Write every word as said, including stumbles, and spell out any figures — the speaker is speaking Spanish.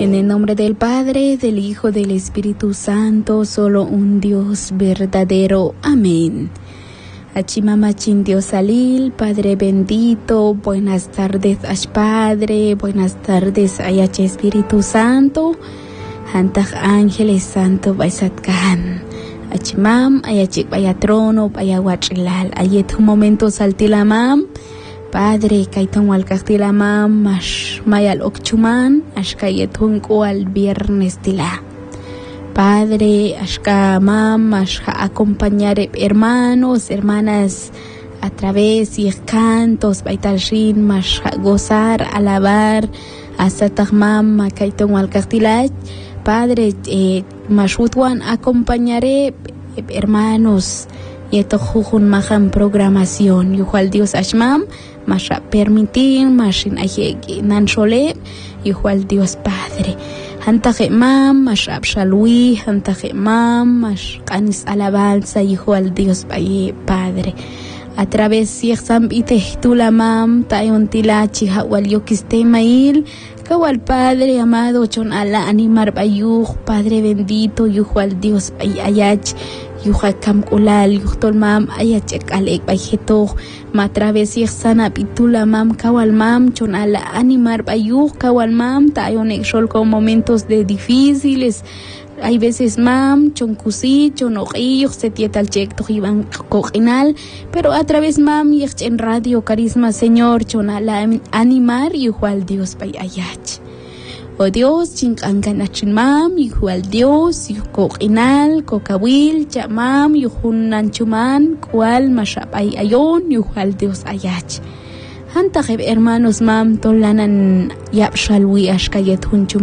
En el nombre del Padre, del Hijo, del Espíritu Santo, solo un Dios verdadero. Amén. Achimamachin Dios Salil, Padre bendito, buenas tardes, Ash Padre, buenas tardes, Ayach Espíritu Santo, Hantaj Ángeles Santo, Baisatkan. Achimam, Ayachik Bayatrono, Bayawachilal, Ayet un momento saltilamam. Padre, kaitan wal kaktilamam, mash mayal okchuman, ashkayetun al viernes tila. Padre, ashka mam, ashka acompañar hermanos, hermanas a través de cantos, baitalshin, mash gozar, alabar, asatag mam, kaitan wal kaktilach. Padre, eh, mashutwan acompañaré hermanos. Y esto jujun mahan programación. Yuhual Dios ashmam, masha permitir, mashin ayegi nanchole, yuhual Dios Padre. Hantaje mam, masha abshalui, hantaje mam, mash canis alabanza, yuhual Dios Padre. A través de Sam itehitula mam, tayon tilachi hawal yokiste mail, kawal Padre amado, chon ala animar bayuj, Padre bendito, yuhual Dios ayach. Yuhakam ulal yuhtol mam ayachek alek bayheto ma travesir sana pitula mam kawal mam chon ala animar bayuh kawal mam tayonek shol con momentos de difíciles. Hay veces mam chon kusi chon oqiyuh se tietal chek tojiban koqinal, pero a través mam yech en radio carisma Señor chon ala animar yuhual Dios bay ayach. Oh Dios, chinkankan achin mam, yuhual Dios, yuhukoqinal, kokawil, chamam, yuhunan chuman, kual mashapay ayon, yuhual Dios ayach. Hantajeb hermanos mam, tolanan yapshalwi ashkayet hunchum.